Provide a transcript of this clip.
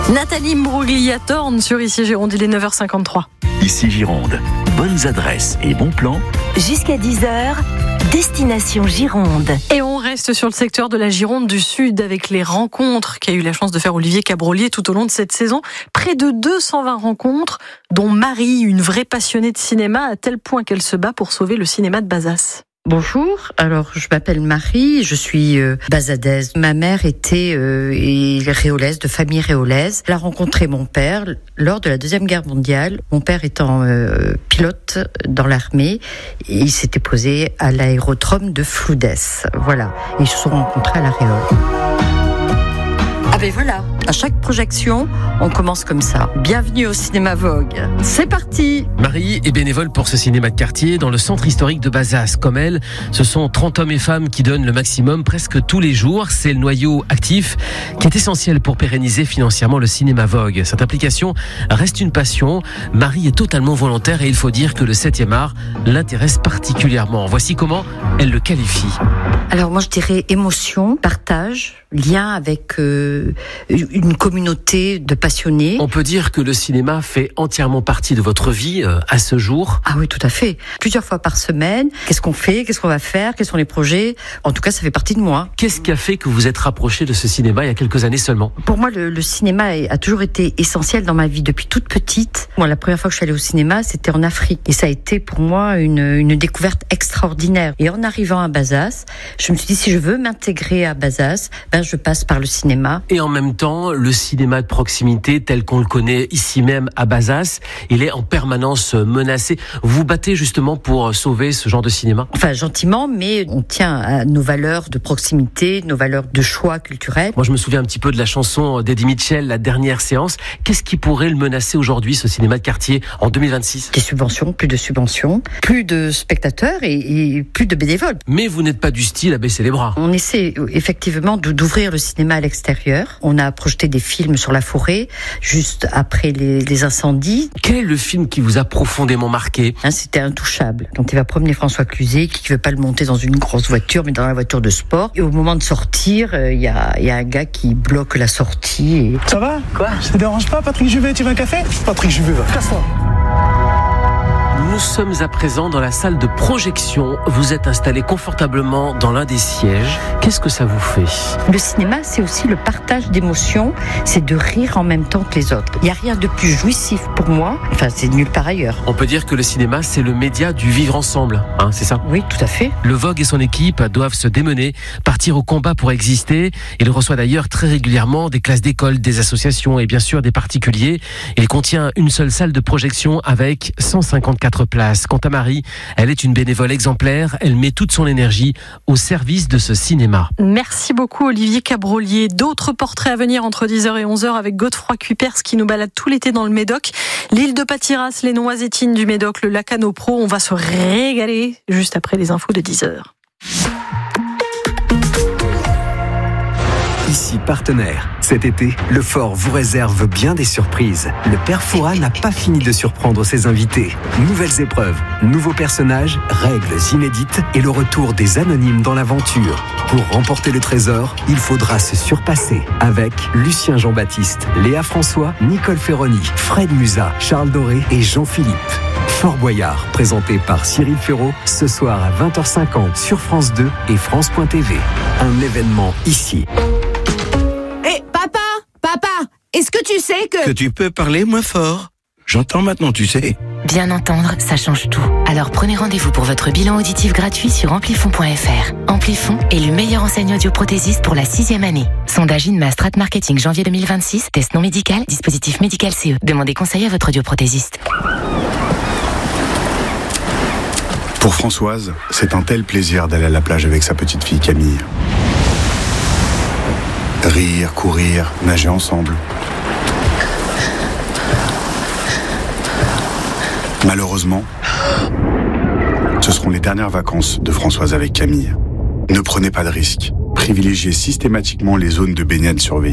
Nathalie Mbruglia-Thorne sur Ici Gironde, il est 9h53. Ici Gironde, bonnes adresses et bons plans. Jusqu'à 10h, Destination Gironde. Et on reste sur le secteur de la Gironde du Sud avec les rencontres qu'a eu la chance de faire Olivier Cabrolier tout au long de cette saison. Près de 220 rencontres, dont Marie, une vraie passionnée de cinéma, à tel point qu'elle se bat pour sauver le cinéma de Bazas. Bonjour, alors je m'appelle Marie, je suis bazadaise. Ma mère était réolaise, de famille réolaise. Elle a rencontré mon père lors de la Deuxième Guerre mondiale. Mon père étant pilote dans l'armée, et il s'était posé à l'aérodrome de Floudès. Voilà, et ils se sont rencontrés à la Réole. Ah ben voilà, à chaque projection, on commence comme ça. Bienvenue au cinéma Vogue. C'est parti. Marie est bénévole pour ce cinéma de quartier dans le centre historique de Bazas. Comme elle, ce sont 30 hommes et femmes qui donnent le maximum presque tous les jours. C'est le noyau actif qui est essentiel pour pérenniser financièrement le cinéma Vogue. Cette implication reste une passion. Marie est totalement volontaire et il faut dire que le 7e art l'intéresse particulièrement. Voici comment elle le qualifie. Alors moi je dirais émotion, partage, lien avec une communauté de passionnés. On peut dire que le cinéma fait entièrement partie de votre vie à ce jour. Ah oui, tout à fait. Plusieurs fois par semaine. Qu'est-ce qu'on fait ? Qu'est-ce qu'on va faire ? Quels sont les projets ? En tout cas, ça fait partie de moi. Qu'est-ce qui a fait que vous êtes rapproché de ce cinéma il y a quelques années seulement ? Pour moi, le cinéma a toujours été essentiel dans ma vie depuis toute petite. Moi, la première fois que je suis allée au cinéma, c'était en Afrique. Et ça a été pour moi une découverte extraordinaire. Et en arrivant à Bazas, je me suis dit, si je veux m'intégrer à Bazas, je passe par le cinéma. Et en même temps, le cinéma de proximité tel qu'on le connaît ici même à Bazas, il est en permanence menacé. Vous battez justement pour sauver ce genre de cinéma ? Enfin, gentiment, mais on tient à nos valeurs de proximité, nos valeurs de choix culturels. Moi, je me souviens un petit peu de la chanson d'Eddie Mitchell, La dernière séance. Qu'est-ce qui pourrait le menacer aujourd'hui, ce cinéma de quartier, en 2026 ? Des subventions, plus de spectateurs et plus de bénévoles. Mais vous n'êtes pas du style à baisser les bras. On essaie effectivement d'ouvrir le cinéma à l'extérieur. On a projeté des films sur la forêt, juste après les incendies. Quel est le film qui vous a profondément marqué ? C'était Intouchable. Quand il va promener François Cluzet, qui ne veut pas le monter dans une grosse voiture, mais dans la voiture de sport. Et au moment de sortir, il y a un gars qui bloque la sortie. Et... Ça va ? Quoi ? Ça te dérange pas, Patrick Juvet, tu veux un café ? Patrick Juvet, va, casse-toi. Nous sommes à présent dans la salle de projection. Vous êtes installé confortablement dans l'un des sièges. Qu'est-ce que ça vous fait ? Le cinéma, c'est aussi le partage d'émotions. C'est de rire en même temps que les autres. Il n'y a rien de plus jouissif pour moi. Enfin, c'est nulle part ailleurs. On peut dire que le cinéma, c'est le média du vivre ensemble. C'est ça ? Oui, tout à fait. Le Vogue et son équipe doivent se démener, partir au combat pour exister. Il reçoit d'ailleurs très régulièrement des classes d'école, des associations et bien sûr des particuliers. Il contient une seule salle de projection avec 154 places. Quant à Marie, elle est une bénévole exemplaire. Elle met toute son énergie au service de ce cinéma. Merci beaucoup Olivier Cabrolier. D'autres portraits à venir entre 10h et 11h avec Godefroy Cuypers qui nous balade tout l'été dans le Médoc. L'île de Patiras, les Noisettines du Médoc, le lac Anopro. On va se régaler juste après les infos de 10h. Ici partenaire. Cet été, le Fort vous réserve bien des surprises. Le Père Fouras n'a pas fini de surprendre ses invités. Nouvelles épreuves, nouveaux personnages, règles inédites et le retour des anonymes dans l'aventure. Pour remporter le trésor, il faudra se surpasser avec Lucien Jean-Baptiste, Léa François, Nicole Ferroni, Fred Musa, Charles Doré et Jean-Philippe. Fort Boyard, présenté par Cyril Ferraud, ce soir à 20h50 sur France 2 et France.tv. Un événement ici. Papa, est-ce que tu sais que tu peux parler moins fort ? J'entends maintenant, tu sais. Bien entendre, ça change tout. Alors prenez rendez-vous pour votre bilan auditif gratuit sur amplifon.fr. Amplifon est le meilleur enseigne audioprothésiste pour la 6e année. Sondage INMA Strat Marketing janvier 2026. Test non médical, dispositif médical CE. Demandez conseil à votre audioprothésiste. Pour Françoise, c'est un tel plaisir d'aller à la plage avec sa petite fille Camille. Rire, courir, nager ensemble. Malheureusement, ce seront les dernières vacances de Françoise avec Camille. Ne prenez pas de risques. Privilégiez systématiquement les zones de baignade surveillées.